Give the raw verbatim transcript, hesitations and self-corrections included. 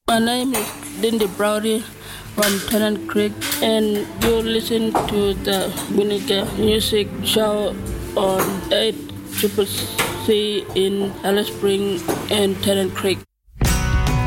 My name is Lindy Browdy from Tennant Creek, and you listen to the Winnega Music Show on eight C C C in Alice Springs and Tennant Creek.